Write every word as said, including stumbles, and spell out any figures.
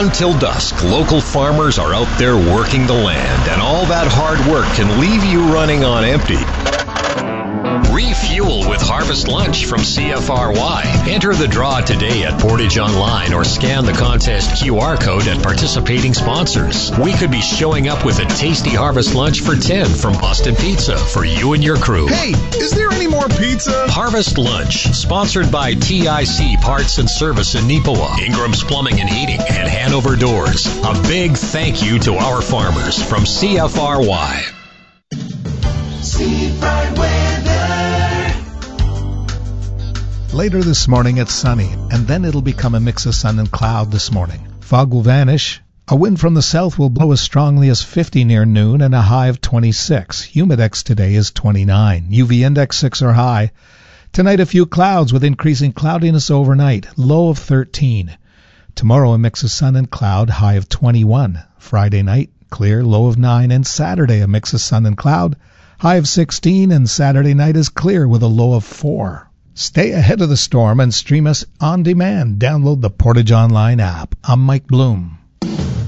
dawn till dusk, local farmers are out there working the land, and all that hard work can leave you running on empty. Refuel with Harvest Lunch from C F R Y. Enter the draw today at Portage Online or scan the contest Q R code at participating sponsors. We could be showing up with a tasty Harvest Lunch for ten from Boston Pizza for you and your crew. Hey, is there any more pizza? Harvest Lunch, sponsored by T I C Parts and Service in Neepawa, Ingram's Plumbing and Heating, and Hanover Doors. A big thank you to our farmers from C F R Y. Seafront weather. Later this morning it's sunny, and then it'll become a mix of sun and cloud this morning. Fog will vanish. A wind from the south will blow as strongly as fifty near noon, and a high of twenty-six. Humidex today is twenty-nine. U V index six or high. Tonight a few clouds with increasing cloudiness overnight, low of thirteen. Tomorrow a mix of sun and cloud, high of twenty-one. Friday night, clear, low of nine, and Saturday a mix of sun and cloud, high of sixteen, and Saturday night is clear with a low of four. Stay ahead of the storm and stream us on demand. Download the Portage Online app. I'm Mike Bloom.